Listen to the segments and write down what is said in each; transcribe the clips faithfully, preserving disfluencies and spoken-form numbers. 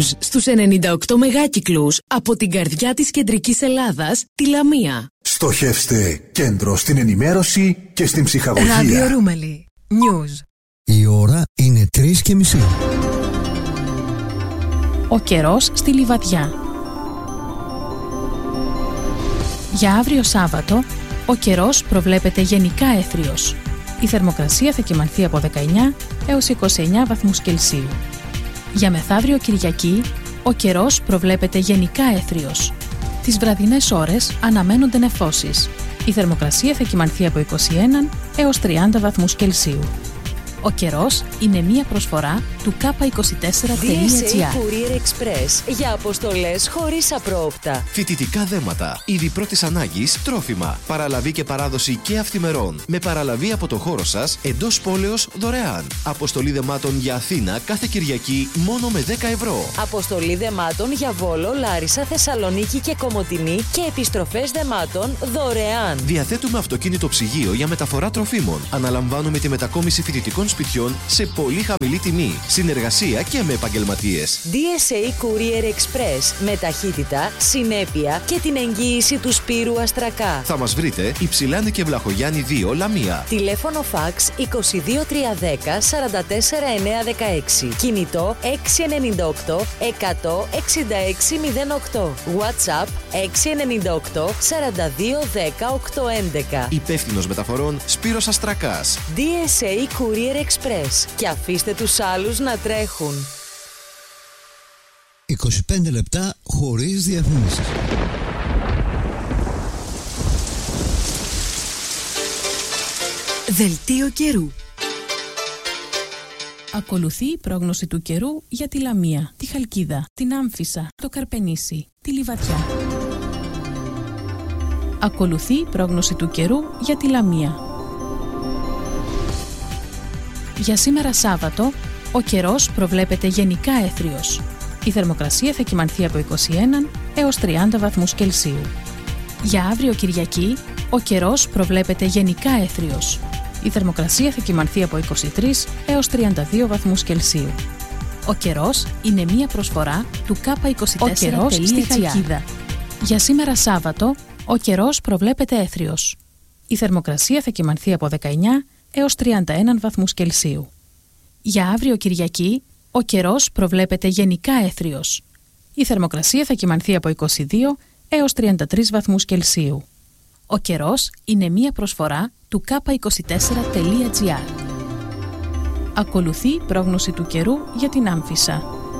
News στους ενενήντα οκτώ μεγάκυκλους από την καρδιά της κεντρικής Ελλάδας, τη Λαμία. Στοχεύστε κέντρο στην ενημέρωση και στην ψυχαγωγία. Ράδιο Ρούμελι News. Η ώρα είναι τρεις και μισή. Ο καιρός στη Λιβαδιά. Για αύριο Σάββατο, ο καιρός προβλέπεται γενικά έθριος. Η θερμοκρασία θα κυμανθεί από δεκαεννιά έως είκοσι εννιά βαθμούς Κελσίου. Για μεθαύριο Κυριακή, ο καιρός προβλέπεται γενικά έθριος. Τις βραδινές ώρες αναμένονται νεφώσεις. Η θερμοκρασία θα κυμανθεί από είκοσι ένα έως τριάντα βαθμούς Κελσίου. Ο καιρός είναι μία προσφορά του κάπα είκοσι τέσσερα τελεία τζι άρ. ντι ες έι Courier Express για αποστολές χωρίς απρόοπτα. Φοιτητικά δέματα, είδη πρώτης ανάγκης, τρόφιμα, παραλαβή και παράδοση και αυθημερών. Με παραλαβή από το χώρο σας εντός πόλεως δωρεάν. Αποστολή δεμάτων για Αθήνα κάθε Κυριακή μόνο με δέκα ευρώ. Αποστολή δεμάτων για Βόλο, Λάρισα, Θεσσαλονίκη και Κομοτηνή και επιστροφές δεμάτων δωρεάν. Διαθέτουμε αυτοκίνητο ψυγείο για μεταφορά τροφίμων. Αναλαμβάνουμε τη μετακόμιση φοιτητικών σπιτιών σε πολύ χαμηλή τιμή. Συνεργασία και με επαγγελματίες. ντι ες έι Courier Express με ταχύτητα, συνέπεια και την εγγύηση του Σπύρου Αστρακά. Θα μας βρείτε Υψηλάνη και Βλαχογιάννη δύο, Λαμία. Τηλέφωνο φαξ είκοσι δύο τριακόσια δέκα σαράντα τέσσερα εννιακόσια δεκαέξι. Κινητό έξι εννιά οκτώ εκατό εξήντα έξι μηδέν οκτώ. WhatsApp έξι εννιά οκτώ σαράντα δύο δέκα οκτακόσια έντεκα. Υπεύθυνος μεταφορών Σπύρος Αστρακάς. ντι ες έι Courier Express. Και αφήστε τους άλλους να τρέχουν. είκοσι πέντε λεπτά χωρίς διαφημίσεις. Δελτίο καιρού. Ακολουθεί η πρόγνωση του καιρού για τη Λαμία, τη Χαλκίδα, την Άμφισσα, το Καρπενήσι, τη Λιβαδιά. Ακολουθεί η πρόγνωση του καιρού για τη Λαμία. Για σήμερα Σάββατο, ο καιρός προβλέπεται γενικά έθριος. Η θερμοκρασία θα κυμανθεί από είκοσι ένα έως τριάντα βαθμούς Κελσίου. Για αύριο Κυριακή, ο καιρός προβλέπεται γενικά έθριος. Η θερμοκρασία θα κυμανθεί από είκοσι τρία έως τριάντα δύο βαθμούς Κελσίου. Ο καιρός είναι μία προσφορά του κάπα είκοσι τέσσερα τελεία τζι άρ. στη Χαλκίδα. Για σήμερα Σάββατο, ο καιρός προβλέπεται έθριος. Η θερμοκρασία θα κυμανθεί από δεκαεννιά έως τριάντα ένα βαθμούς Κελσίου. Για αύριο Κυριακή, ο καιρός προβλέπεται γενικά έθριος. Η θερμοκρασία θα κυμανθεί από είκοσι δύο έως τριάντα τρία βαθμούς Κελσίου. Ο καιρός είναι μία προσφορά του κάπα είκοσι τέσσερα τελεία τζι άρ. Ακολουθεί η πρόγνωση του καιρού για την Άμφισσα.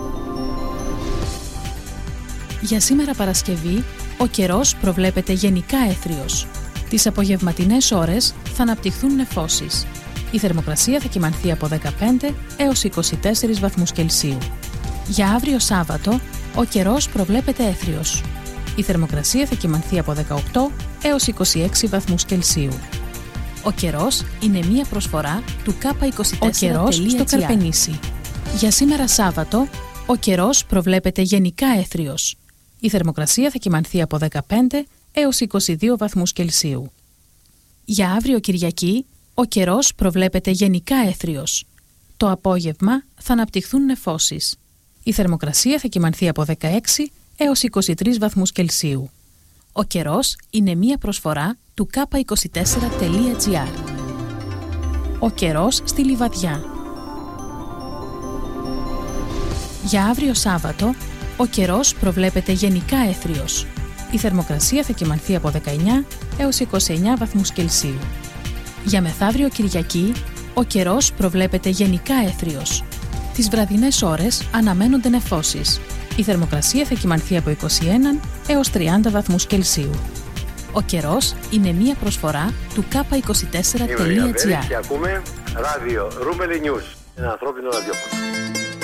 Για σήμερα Παρασκευή, ο καιρός προβλέπεται γενικά έθριος. Τις απογευματινές ώρες θα αναπτυχθούν νεφώσεις. Η θερμοκρασία θα κυμανθεί από δεκαπέντε έως είκοσι τέσσερα βαθμούς Κελσίου. Για αύριο Σάββατο, ο καιρός προβλέπεται έθριος. Η θερμοκρασία θα κυμανθεί από δεκαοκτώ έως είκοσι έξι βαθμούς Κελσίου. Ο καιρός είναι μία προσφορά του κάπα είκοσι τέσσερα τελεία τζι άρ. Ο καιρός στο Καρπενήσι. Για σήμερα Σάββατο, ο καιρός προβλέπεται γενικά έθριος. Η θερμοκρασία θα κυμανθεί από δεκαπέντε έως είκοσι δύο βαθμούς Κελσίου. Για αύριο Κυριακή, ο καιρός προβλέπεται γενικά έθριος. Το απόγευμα θα αναπτυχθούν νεφώσεις. Η θερμοκρασία θα κυμανθεί από δεκαέξι έως είκοσι τρία βαθμούς Κελσίου. Ο καιρός είναι μία προσφορά του κάπα είκοσι τέσσερα τελεία τζι άρ. Ο καιρός στη Λιβαδιά. Για αύριο Σάββατο, ο καιρός προβλέπεται γενικά έθριος. Η θερμοκρασία θα κυμανθεί από δεκαεννιά έως είκοσι εννιά βαθμούς Κελσίου. Για μεθαύριο Κυριακή, ο καιρός προβλέπεται γενικά έθριος. Τις βραδινές ώρες αναμένονται νεφώσεις. Η θερμοκρασία θα κυμανθεί από είκοσι ένα έως τριάντα βαθμούς Κελσίου. Ο καιρός είναι μία προσφορά του κάπα είκοσι τέσσερα τελεία τζι άρ. Και ακούμε ράδιο Ρούμελι News, ένα ανθρώπινο ραδιόφωνο.